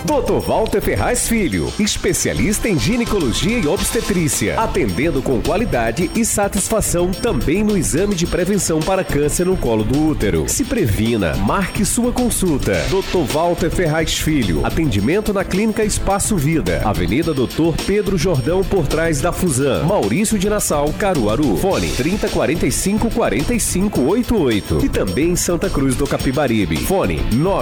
Dr. Walter Ferraz Filho, especialista em ginecologia e obstetrícia, atendendo com qualidade e satisfação também no exame de prevenção para câncer no colo do útero. Se previna, marque sua consulta. Dr. Walter Ferraz Filho, atendimento na Clínica Espaço Vida, Avenida Dr. Pedro Jordão, por trás da Fusan, Maurício de Nassau, Caruaru. Fone 3045-4588. E também em Santa Cruz do Capibaribe. Fone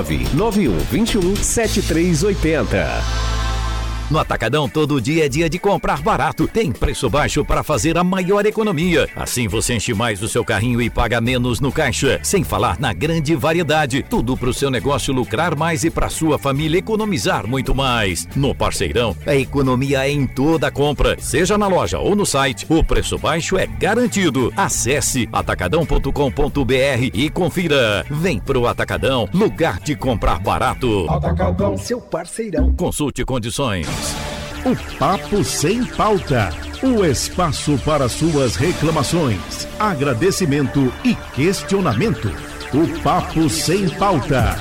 99121-7380. No Atacadão, todo dia é dia de comprar barato. Tem preço baixo para fazer a maior economia. Assim você enche mais o seu carrinho e paga menos no caixa. Sem falar na grande variedade. Tudo para o seu negócio lucrar mais e para sua família economizar muito mais. No Parceirão, a economia é em toda a compra. Seja na loja ou no site, o preço baixo é garantido. Acesse atacadão.com.br e confira. Vem pro Atacadão, lugar de comprar barato. Atacadão, seu parceirão. Consulte condições. O Papo Sem Pauta, o espaço para suas reclamações, agradecimento e questionamento. O Papo Sem Pauta.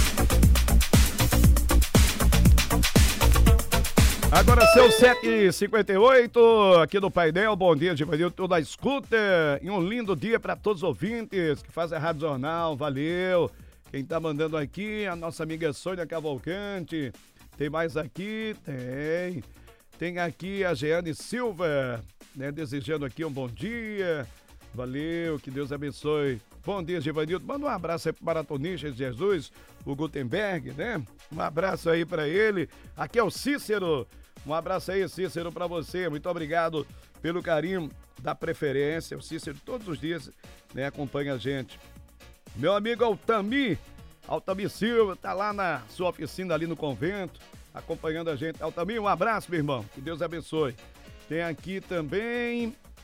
Agora são 7h58 aqui no painel. Bom dia, Givanildo, toda a escuta. E um lindo dia para todos os ouvintes que fazem a Rádio Jornal. Valeu. Quem tá mandando aqui, a nossa amiga Sônia Cavalcante. Tem mais aqui? Tem aqui a Jeane Silva, né, desejando aqui um bom dia. Valeu, que Deus abençoe. Bom dia, Givanildo. Manda um abraço aí pro maratonista de Jesus, o Gutenberg, né? Um abraço aí pra ele. Aqui é o Cícero. Um abraço aí, Cícero, pra você. Muito obrigado pelo carinho da preferência. O Cícero todos os dias, né, acompanha a gente. Meu amigo Altami Silva, tá lá na sua oficina ali no convento, acompanhando a gente. Altami, um abraço, meu irmão. Que Deus abençoe. Tem aqui também